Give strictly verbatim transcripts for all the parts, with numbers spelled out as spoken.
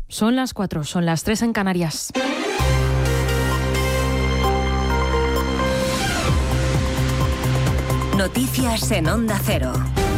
Son las cuatro, son las tres en Canarias. Noticias en Onda Cero.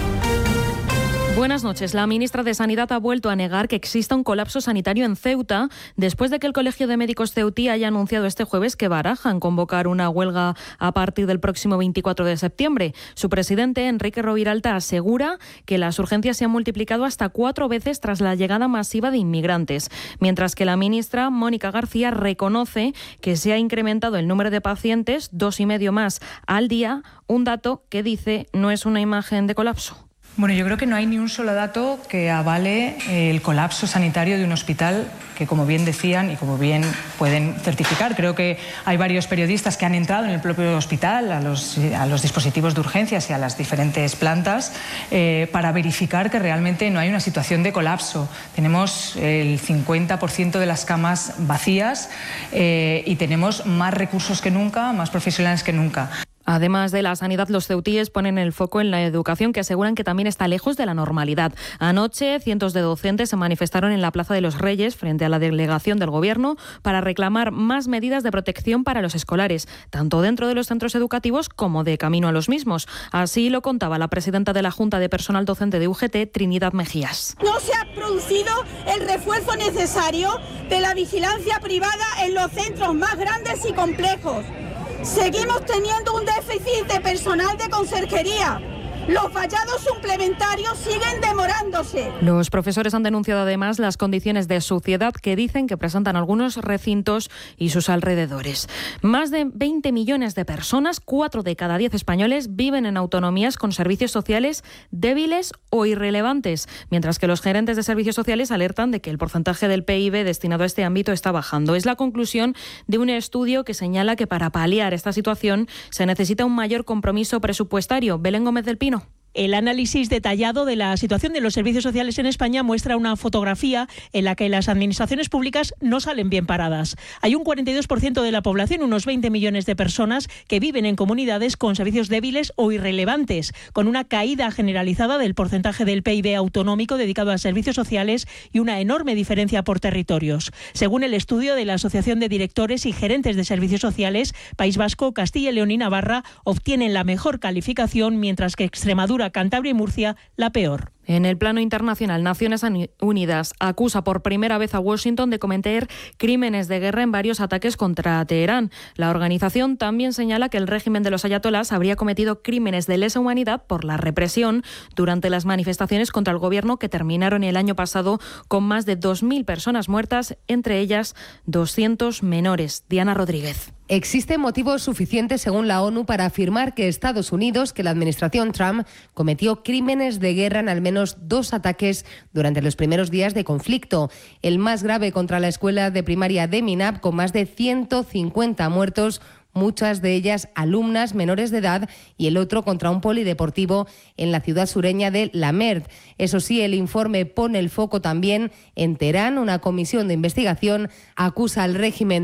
Buenas noches. La ministra de Sanidad ha vuelto a negar que exista un colapso sanitario en Ceuta después de que el Colegio de Médicos ceutí haya anunciado este jueves que barajan convocar una huelga a partir del próximo veinticuatro de septiembre. Su presidente, Enrique Roviralta, asegura que las urgencias se han multiplicado hasta cuatro veces tras la llegada masiva de inmigrantes, mientras que la ministra, Mónica García, reconoce que se ha incrementado el número de pacientes, dos y medio más al día, un dato que dice no es una imagen de colapso. Bueno, yo creo que no hay ni un solo dato que avale el colapso sanitario de un hospital que, como bien decían y como bien pueden certificar, creo que hay varios periodistas que han entrado en el propio hospital, a los, a los dispositivos de urgencias y a las diferentes plantas eh, para verificar que realmente no hay una situación de colapso. Tenemos el cincuenta por ciento de las camas vacías eh, y tenemos más recursos que nunca, más profesionales que nunca. Además de la sanidad, los ceutíes ponen el foco en la educación, que aseguran que también está lejos de la normalidad. Anoche, cientos de docentes se manifestaron en la Plaza de los Reyes frente a la delegación del Gobierno para reclamar más medidas de protección para los escolares, tanto dentro de los centros educativos como de camino a los mismos. Así lo contaba la presidenta de la Junta de Personal Docente de U G T, Trinidad Mejías. No se ha producido el refuerzo necesario de la vigilancia privada en los centros más grandes y complejos. Seguimos teniendo un déficit de personal de conserjería. Los vallados suplementarios siguen demorándose. Los profesores han denunciado además las condiciones de suciedad que dicen que presentan algunos recintos y sus alrededores. Más de veinte millones de personas, cuatro de cada diez españoles, viven en autonomías con servicios sociales débiles o irrelevantes, mientras que los gerentes de servicios sociales alertan de que el porcentaje del P I B destinado a este ámbito está bajando. Es la conclusión de un estudio que señala que para paliar esta situación se necesita un mayor compromiso presupuestario. Belén Gómez del Pino. El análisis detallado de la situación de los servicios sociales en España muestra una fotografía en la que las administraciones públicas no salen bien paradas. Hay un cuarenta y dos por ciento de la población, unos veinte millones de personas, que viven en comunidades con servicios débiles o irrelevantes, con una caída generalizada del porcentaje del P I B autonómico dedicado a servicios sociales y una enorme diferencia por territorios. Según el estudio de la Asociación de Directores y Gerentes de Servicios Sociales, País Vasco, Castilla y León y Navarra obtienen la mejor calificación, mientras que Extremadura, Cantabria y Murcia la peor. En el plano internacional, Naciones Unidas acusa por primera vez a Washington de cometer crímenes de guerra en varios ataques contra Teherán. La organización también señala que el régimen de los ayatolás habría cometido crímenes de lesa humanidad por la represión durante las manifestaciones contra el gobierno que terminaron el año pasado con más de dos mil personas muertas, entre ellas doscientos menores. Diana Rodríguez. Existen motivos suficientes, según la ONU, para afirmar que Estados Unidos, que la administración Trump cometió crímenes de guerra en al menos dos ataques durante los primeros días de conflicto. El más grave contra la escuela de primaria de Minab, con más de ciento cincuenta muertos, muchas de ellas alumnas menores de edad, y el otro contra un polideportivo en la ciudad sureña de Lamerd. Eso sí, el informe pone el foco también en Teherán. Una comisión de investigación acusa al régimen